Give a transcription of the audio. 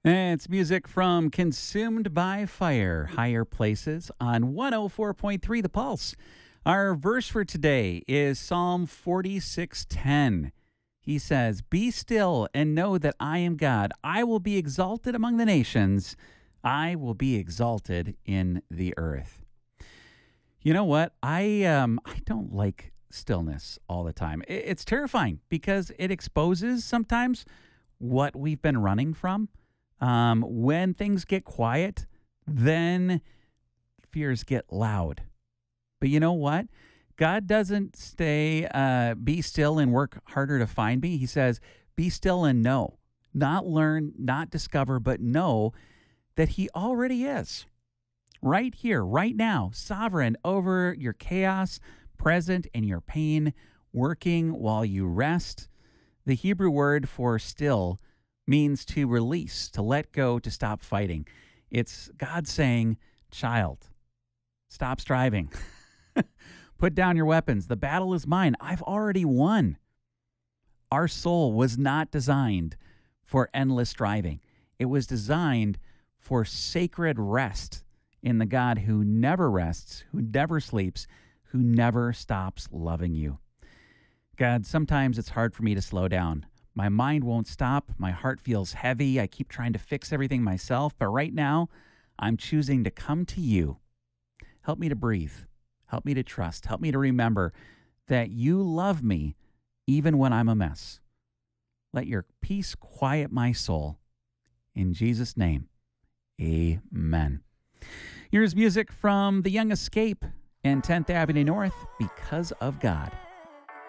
It's music from Consumed by Fire, Higher Places on 104.3 The Pulse. Our verse for today is Psalm 46:10. He says, "Be still and know that I am God. I will be exalted among the nations. I will be exalted in the earth." You know what? I don't like stillness all the time. It's terrifying because it exposes sometimes what we've been running from. When things get quiet, then fears get loud. But you know what? God doesn't be still and work harder to find me. He says, be still and know, not learn, not discover, but know that He already is right here, right now, sovereign over your chaos, present in your pain, working while you rest. The Hebrew word for still means to release, to let go, to stop fighting. It's God saying, child, stop striving. Put down your weapons. The battle is mine. I've already won. Our soul was not designed for endless striving. It was designed for sacred rest in the God who never rests, who never sleeps, who never stops loving you. God, sometimes it's hard for me to slow down. My mind won't stop. My heart feels heavy. I keep trying to fix everything myself. But right now, I'm choosing to come to you. Help me to breathe. Help me to trust. Help me to remember that you love me even when I'm a mess. Let your peace quiet my soul. In Jesus' name, amen. Here's music from The Young Escape and 10th Avenue North, Because of God.